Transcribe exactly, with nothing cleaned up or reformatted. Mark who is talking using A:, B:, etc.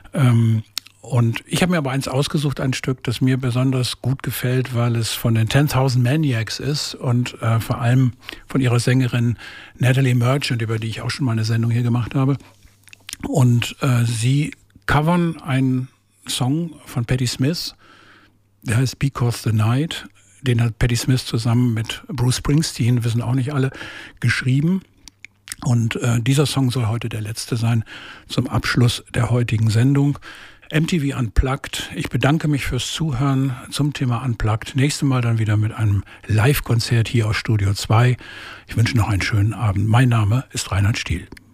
A: Ähm, und ich habe mir aber eins ausgesucht, ein Stück, das mir besonders gut gefällt, weil es von den zehntausend Maniacs ist und äh, vor allem von ihrer Sängerin Natalie Merchant, über die ich auch schon mal eine Sendung hier gemacht habe. Und äh, sie covern einen Song von Patti Smith, der heißt Because the Night. Den hat Patti Smith zusammen mit Bruce Springsteen, wissen auch nicht alle, geschrieben. Und äh, dieser Song soll heute der letzte sein zum Abschluss der heutigen Sendung. M T V Unplugged. Ich bedanke mich fürs Zuhören zum Thema Unplugged. Nächstes Mal dann wieder mit einem Live-Konzert hier aus Studio zwei. Ich wünsche noch einen schönen Abend. Mein Name ist Reinhard Stiel.